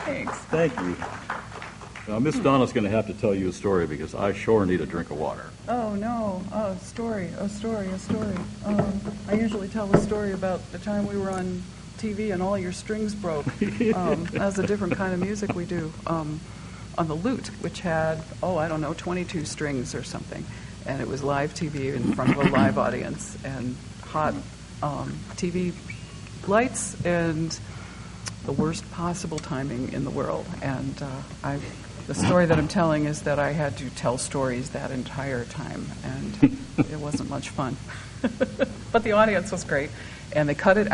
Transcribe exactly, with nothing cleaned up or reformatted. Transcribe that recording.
Thanks. Thank you. Now, Miss Donna's going to have to tell you a story because I sure need a drink of water. Oh, no. Oh, story, a story, a story. Um, I usually tell a story about the time we were on T V and all your strings broke. Um, that's a different kind of music we do um, on the lute, which had, oh, I don't know, twenty-two strings or something. And it was live T V in front of a live audience and hot um, T V lights and the worst possible timing in the world. And uh, I, the story that I'm telling is that I had to tell stories that entire time, and it wasn't much fun. But the audience was great, and they cut it